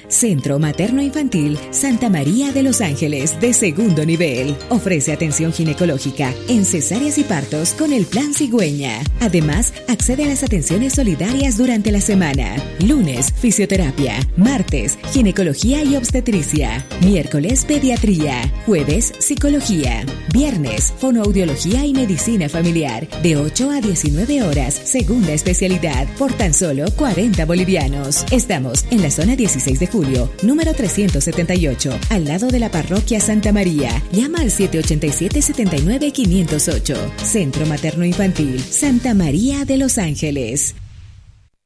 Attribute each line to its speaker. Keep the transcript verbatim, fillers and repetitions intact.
Speaker 1: Centro Materno Infantil Santa María de los Ángeles de segundo nivel. Ofrece atención ginecológica en cesáreas y partos con el Plan Cigüeña. Además, accede a las atenciones solidarias durante la semana. Lunes, fisioterapia. Martes, ginecología y obstetricia. Miércoles, pediatría. Jueves, psicología. Viernes, fonoaudiología y medicina familiar. De ocho a diecinueve horas, segunda especialidad, por tan solo cuarenta bolivianos. Estamos en la zona dieciséis de julio, número trescientos setenta y ocho, al lado de la parroquia Santa María. Llama al siete ocho siete, siete nueve, cinco cero ocho. Centro Materno Infantil Santa María de los Ángeles.